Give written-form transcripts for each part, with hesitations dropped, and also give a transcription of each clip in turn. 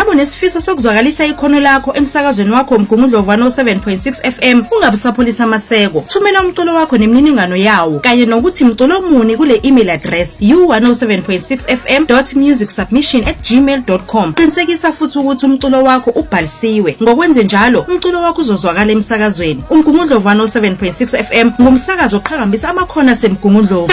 Ngabe unesifiso sokuzwakalisa ikhono lakho emsakazweni wakho Mgungundlovu 107.6 FM ungabusapholisa amaseko. Thumela umculo wakho nemininingano yawo kanye nokuthi mculo muni kule email address u107.6fm.musicsubmission@gmail.com. Qinisekisa futhi ukuthi umculo wakho ubhalisiwe. Ngokwenze njalo umculo wakho uzozwakala emsakazweni. Mgungundlovu 107.6 FM ngumsakazo oqhakambisa amakhono aseMgungundlovu.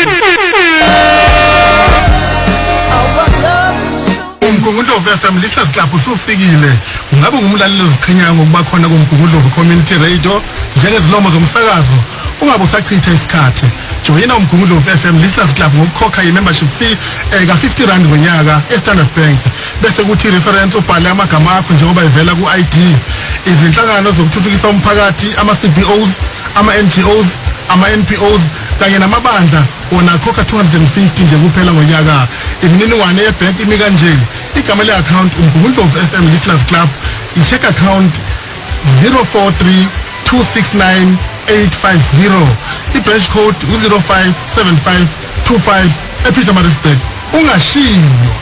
Mgungundlovu FM lihlasi lapho usufikile. Ungabe ngumlaleli oziqhenyayo ngokuba khona kuMgungundlovu Community Radio njengezilomo zomsakazo. Ungabe usachitha isikhathi. Joyina uMgungundlovu FM lihlasi lapho ngokukhokha i-membership fee ka-R50 ngonyaka eStandard Bank. Bese kuthi reference ubhale amagama akho njengoba ivela ku-ID. Izinhlangano zokuthuthukisa umphakathi, ama-CBOs, ama-NGOs, ama-NPOs kanye namabandla wona khokha 250 nje kuphela ngonyaka. Imininingwane yebank imi kanje. Igama le-account uMgungundlovu FM Listeners Club, i-check account 0432698850, i-branch code 057525 ePietermaritzburg. Ungashiywa.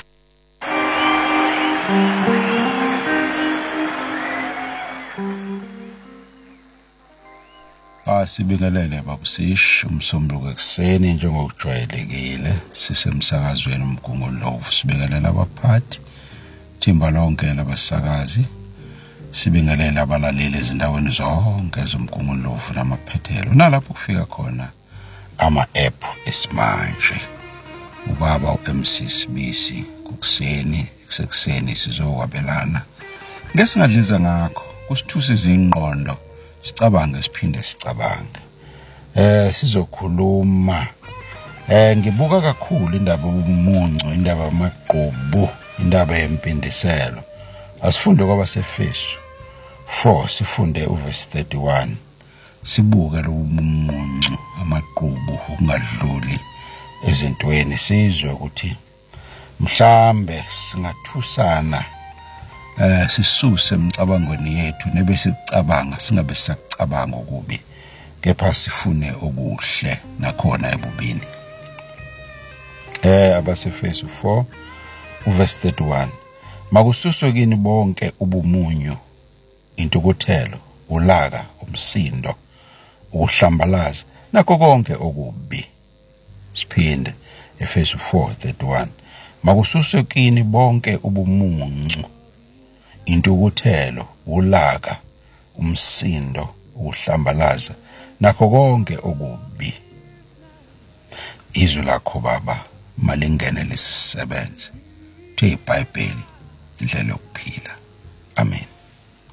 Sibingelele babusish umsombuluko ekseni njengokujwayelekile sisemsakazweni uMgungundlovu. Sibingelele abaphathi thimba lonke labasakazi, sibingelele abalaleli ezindaweni zonke zomGungundlovu namaphethelo nalapho kufika khona ama-app esimanje. Ubaba uMC Sibisi kusekuseni sizokwabelana ngesingadliza ngakho kusithusa izingqondo sicabange siphinde sicabange. Sizokhuluma ngibuka kakhulu indaba yobumuncu, indaba yamaqhubu, indaba yempindiselo. Asifunde kwabaseFesu 4 sifunde uverse 31. Sibuke lobumuncu, amaqhubu ungadluli ezintweni, sizwe ukuthi mhlambe singathusana sisuse emcabangweni yethu nebese sicabanga singabe sicabanga okubi, kepha sifune okuhle nakhona ebubini. AbaseFesu 4 uverse 31. Makususwe kini bonke ubumunyu, intukuthelo, ulaka, umsindo, ukuhlambalaza nakho konke okubi. Siphinde Efesu 4:31. Makususwe kini bonke ubumuncu, intukuthelo, ulaka, umsindo, ukuhlambalaza nakho konke okubi. Izwi lakho Baba malingene lesisebenze. iBhayibheli indlela yokuphila.